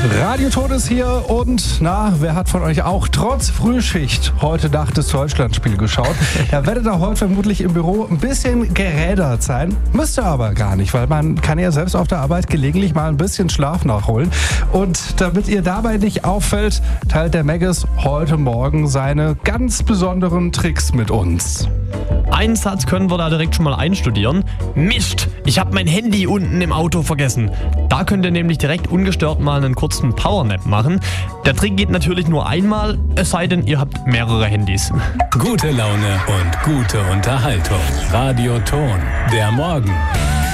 Radio Ton ist hier und wer hat von euch auch trotz Frühschicht heute Nacht das Deutschlandspiel geschaut? Er werdet auch heute vermutlich im Büro ein bisschen gerädert sein. Müsste aber gar nicht, weil man kann ja selbst auf der Arbeit gelegentlich mal ein bisschen Schlaf nachholen. Und damit ihr dabei nicht auffällt, teilt der Maggis heute Morgen seine ganz besonderen Tricks mit uns. Einen Satz können wir da direkt schon mal einstudieren. Mist, ich habe mein Handy unten im Auto vergessen. Da könnt ihr nämlich direkt ungestört mal einen kurzen Powernap machen. Der Trick geht natürlich nur einmal, es sei denn, ihr habt mehrere Handys. Gute Laune und gute Unterhaltung. Radio Ton, der Morgen.